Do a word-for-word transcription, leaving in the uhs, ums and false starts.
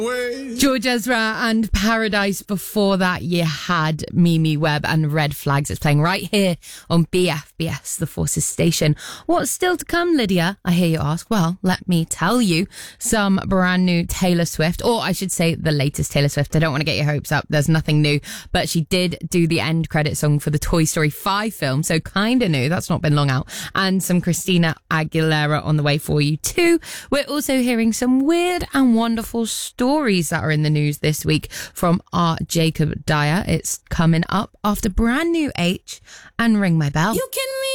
George Ezra and Paradise. Before that, you had Mimi Webb and Red Flags. It's playing right here on B F B S, the Forces station. What's still to come, Lydia? I hear you ask. Well, let me tell you, some brand new Taylor Swift, or I should say the latest Taylor Swift. I don't want to get your hopes up. There's nothing new, but she did do the end credit song for the Toy Story five film, so kind of new. That's not been long out. And some Christina Aguilera on the way for you too. We're also hearing some weird and wonderful stories that are in the news this week from our Jacob Dyer. It's coming up after brand new H and Ring My Bell. You can